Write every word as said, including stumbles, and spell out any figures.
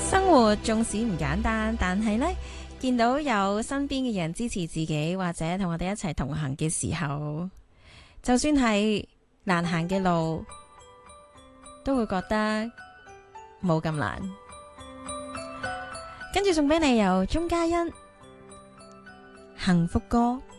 生活縱使唔簡單，但係呢，見到有身邊嘅人支持自己，或者同我哋一齊同行嘅時候，就算係難行嘅路，都會覺得冇咁難。跟住送俾你由鍾嘉欣幸福歌。